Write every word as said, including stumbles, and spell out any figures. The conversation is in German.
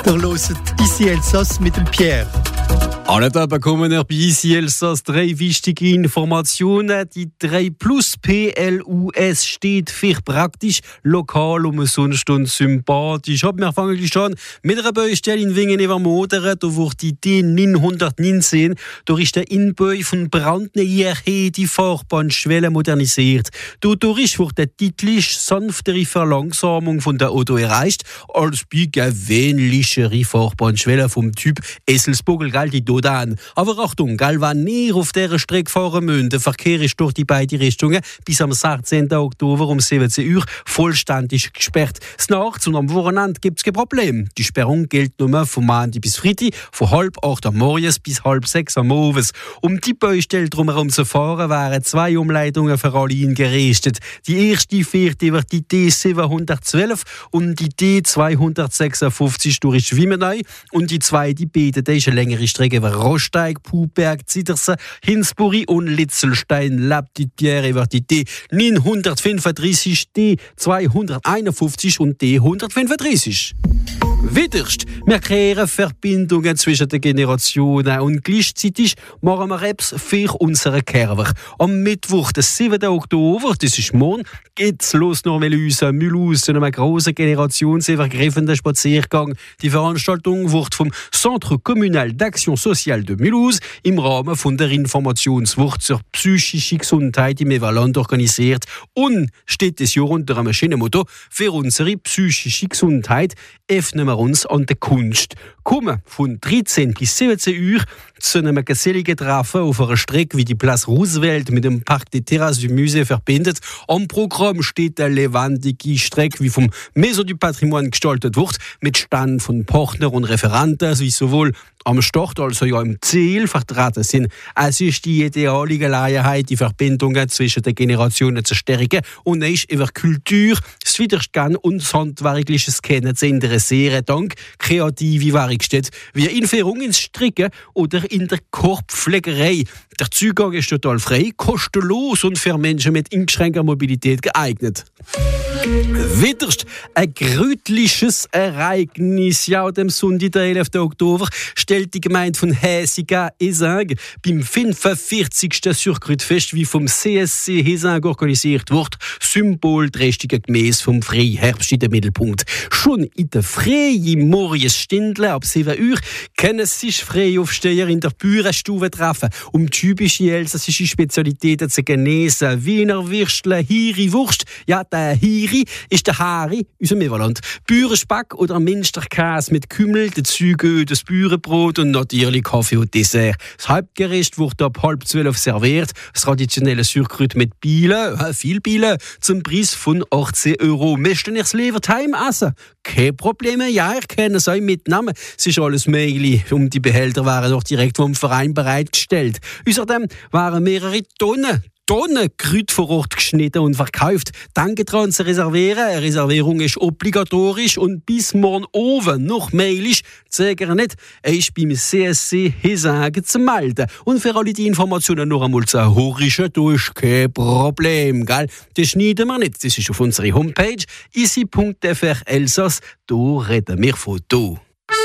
Wir hören «Ici Elsass» mit dem Pierre. Alle da bekommen wir bei «Ici Elsass» drei wichtige Informationen. Die drei plus P L U S steht für praktisch, lokal, umsonst und sympathisch. Wir fangen schon mit einer Baustelle in Wingen über Modern. Da wird die D neunhundertneunzehn durch den Inbau von Brandneier die Fahrbahnschwelle modernisiert. Dadurch wird der typisch sanftere Verlangsamung von der Auto erreicht, als bei gewöhnlichere Fahrbahnschwelle vom Typ Eselsbogel, gell, die Dodan. Aber Achtung, gell, wenn ihr auf dieser Strecke fahren müsst, der Verkehr ist durch die beiden Richtungen bis am sechzehnten Oktober um siebzehn Uhr vollständig gesperrt. Nachts und am Wochenende gibt es kein Problem. Die Sperrung gilt nur von Montag bis Freitag, von halb acht am Morgens bis halb sechs am Abends. Um die Baustelle drumherum zu fahren, wären zwei Umleitungen für alle eingerichtet. Die erste fährt über die D siebenhundertzwölf und die D zweihundertsechsundfünfzig durch Schwimmenau und die zweite beide, die ist eine längere Strecke über Rosteig, Puberg, Zittersen, Hinsbury und Litzelstein. Lebt die Pierre über die D neunhundertfünfunddreißig, D zweihunderteinundfünfzig und D hundertfünfunddreißig. Widerst, wir kreieren Verbindungen zwischen den Generationen und gleichzeitig machen wir Apps für unsere Kerver. Am Mittwoch, den siebten Oktober, das ist morgen, geht's los nach Melüse, Mulhouse, zu einem grossen generationsübergreifenden Spaziergang. Die Veranstaltung wird vom Centre Communal d'Action Sociale de Mulhouse im Rahmen von der Informationswoche zur psychischen Gesundheit im Evaland organisiert und steht das Jahr unter einem schönen Motto: für unsere psychische Gesundheit öffnen wir uns an der Kunst. Kommen von dreizehn bis siebzehn Uhr zu einem geselligen Treffen auf einer Strecke, wie die Place Roosevelt mit dem Parc des Terrasses du Musée verbindet. Am Programm steht eine lebendige Strecke, wie vom Maison du Patrimoine gestaltet wird, mit Stand von Partnern und Referenten, wie sowohl am Start als auch ja im Ziel vertreten sind. Es ist die ideale Gelegenheit, die Verbindungen zwischen den Generationen zu stärken und ist über Kultur, das Widerstehen und das handwerkliches Kennen zu interessieren, dank kreative Werkstätten wie in Führung ins Stricken oder in der Korbpflegerei. Der Zugang ist total frei, kostenlos und für Menschen mit eingeschränkter Mobilität geeignet. Widerst ein grütliches Ereignis. Ja, am Sonntag, den elften Oktober, stellt die Gemeinde von Häsiga-Hesing beim fünfundvierzigsten Surkrutfest, wie vom C S C Hesing organisiert wird, symbolträchtiger gemäß vom Freiherbst in den Mittelpunkt. Schon in der freien Morgenstindle ab sieben Uhr können sich Freiaufsteher in der Bürenstube treffen, um typische elsässische Spezialitäten zu genießen. Wiener Würstle, Hiri-Wurst. Ja, der Hiri ist der Hari, unser Meverland. Bürespeck oder Minsterkäse mit Kümmel, der Züge, das Bürenbrot und natürlich Kaffee und Dessert. Das Hauptgericht wird ab halb zwölf serviert. Das traditionelle Surkrut mit Bielen, äh, viel Bielen, zum Preis von achtzehn Euro. Möchten ihr das lieber heim essen? Kein Problem, ja, ihr könnt es euch mitnehmen. Es ist alles möglich und die Behälter waren auch direkt vom Verein bereitgestellt. Außerdem waren mehrere Tonnen Tonnen Krüt vor Ort geschnitten und verkauft. Danke daran zu reservieren. Eine Reservierung ist obligatorisch und bis morgen oben noch mailig. Zeige nicht, er ist beim C S C Hesing zu melden. Und für alle die Informationen noch einmal zu horischen, da ist kein Problem, gell? Das schneiden wir nicht. Das ist auf unserer Homepage isi punkt f r Elsass. Da reden wir von da.